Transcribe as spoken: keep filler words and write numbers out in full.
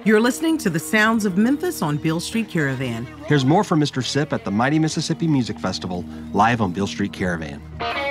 You're listening to the sounds of Memphis on Beale Street Caravan. Here's more from Mister Sip at the Mighty Mississippi Music Festival, live on Beale Street Caravan.